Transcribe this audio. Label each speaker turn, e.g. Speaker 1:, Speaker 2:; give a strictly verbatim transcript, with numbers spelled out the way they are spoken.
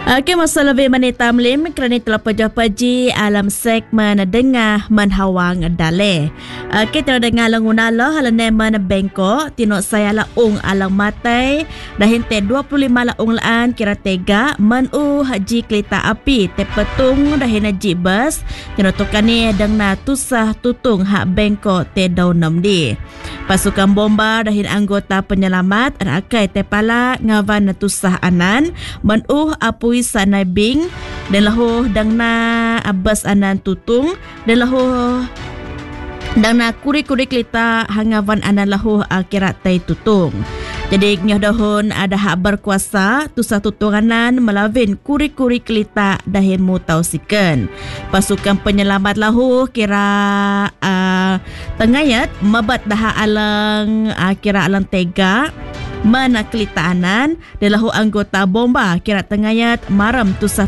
Speaker 1: Okey, masa lebih menit tamlim kerana telah pejah-peji alam segmen Dengah Menhawang Daleh. Okey, telah dengar languna lah halane man Bangkok tinok saya laung alang matai dah hente dua puluh lima laung laan kira tega menu haji kereta api te petung dah hena ji bus tinok tukani dengna tusah tutung hak Bangkok te daunam di. Pasukan bomba dahin anggota penyelamat rakai te pala ngawan tusah anan menu apui sanai bing dan lahu dangna abas anan tutung dan lahu dangna kuri-kuri kelita hangawan anan lahu akhirat tai tutung. Jadi nyoh dahun ada hak berkuasa tusah tutunganan melawin kuri-kuri kelita dahin mutausikan. Pasukan penyelamat lahu kira uh, tengayat mabat dah alang uh, kira alang tega mana kelitaanan dan lahu anggota bomba kira tengayat maram tusah